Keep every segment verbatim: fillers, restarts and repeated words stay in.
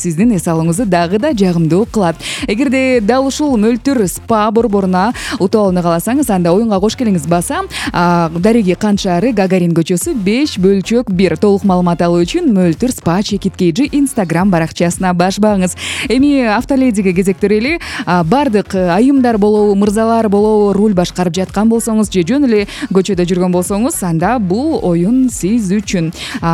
сиздин эс алууңузду дагы да жагымдуу кылат. Эгерде дал ушул мөлтүр спа борборуна утуп алууну кааласаңыз, анда оюнга кош келиңиз баса, Дариги Канчаары, Гагарин көчөсү беш бөлчөк бир. Толук маалымат алуу үчүн мөлтүр спа чекит кейжи Инстаграм баракчасына баш багыңыз. Эми автоледиге кезектөрөлү. Бардык айымдар болобу, мырзалар болобу, руль башкарып жаткан болсоңуз же жөн эле көчөдө жүргөн болсоңуз, анда бул оюн сиз үчүн.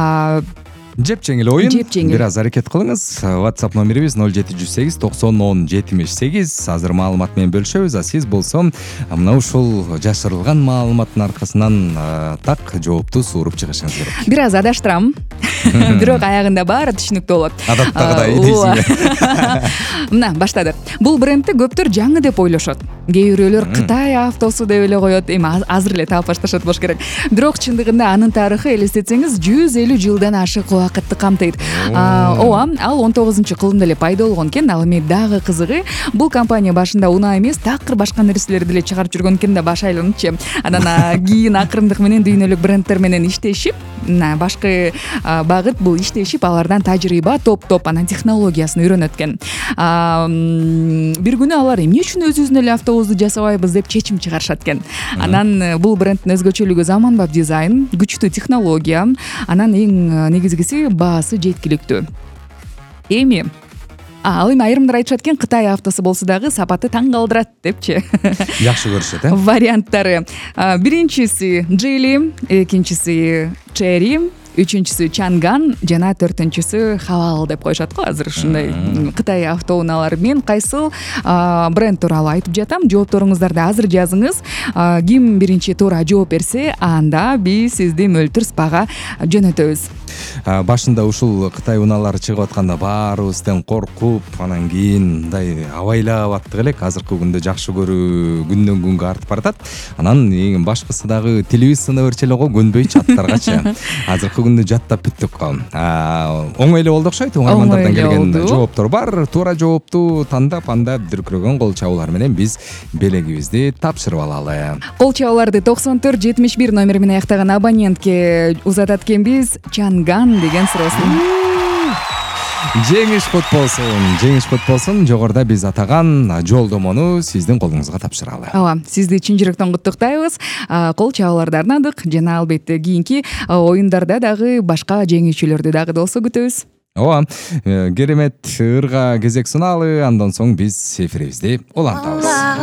Жеп жеңил оюн. Жеп жеңил. Бир аз аракет кылыңыз. WhatsApp номерибиз ноль жети жүз сегиз токсон он жетимиш сегиз. Азыр маалымат менен бөлүшөбүз. А сиз болсо мына ушул жашырылган маалыматтын аркасынан так жоопту сууруп чыгышыңыз керек. Бир аз адаштырам. Бирок аягында баары түшүнүктүү болот. Адаттагыдай дейсиңби? Мына баштадык. Бул брендти көптөр жаңы деп ойлошот. Кээ бирөөлөр Кытай автосу деп эле коет. Эми азыр эле таап башташат болуш керек. Бирок чындыгында анын тарыхы элестетсеңиз жүз элүү жылдан ашык убакытты камтыйт. Ооба, ал он тогузунчу кылымда эле пайда болгон экен. Ал эми дагы кызыгы, бул компания башында унаа эмес, такыр башка нерселерди эле чыгарып жүргөн экен да баш айланычы. Анан кийин акырындык менен дүйнөлүк брендтер менен иштешип, мына башкы багыт бул иштешип, алардан тажрыйба топ-топ анан технологиясын үйрөнөт экен. Бир күнү алар эмне үчүн өзүбүздүн эле автобусду жасабайбыз деп чечим чыгарышат экен. Анан бул брендтин өзгөчөлүгү заманбап дизайн, күчтүү технология, анан эң негизгиси баасы жеткиликтүү. Эми ал эми айрымдар айтышат экен, Кытай автосу болсо дагы сапаты таң калтырат депчи. Жакшы көрүшөт, э? Варианттары. Биринчиси Geely, экинчиси Chery, үчүнчүсү Чанган жана төртүнчүсү Хавал деп коюшат го азыр ушундай Кытай автоунаалары. Мен кайсыл бренд тууралуу айтып жатам, жоопторуңуздарды азыр жазыңыз. Ким биринчи туура жооп берсе, анда биз сизди мөлтүр спага жөнөтөбүз. Башында ушул Кытай унаалары чыгып атканда баарыбыздан коркуп, анан кийин мындай абайлап аттык элек. Азыркы күндө жакшы көрүү күндөн күнгө артып баратат. Анан эң башкысы дагы тилибиз сына берчү эле го, көнбөй чаттаргачы. Азыркы күндө жаттап бүттүк го. Оңой эле болду окшойт. Угармандардан келген жооптор бар. Туура жоопту тандап, анда дүркүрөгөн кол чабуулар менен биз белегибизди тапшырып алалы. Кол чабууларды токсон төрт жетимиш бир номери менен аяктаган абонентке узатат экенбиз. Чанган деген суроосун. Жеңиш кут болсун, жеңиш кут болсун. Жогоруда биз атаган жолдомону сиздин колуңузга тапшыралы. Ооба, сизди чын жүрөктөн куттуктайбыз. Кол чабууларды арнадык жана албетте кийинки оюндарда дагы башка жеңүүчүлөрдү дагы болсо күтөбүз. Ооба, керемет ырга кезек сунаалы, андан соң биз эфирибизди улантабыз.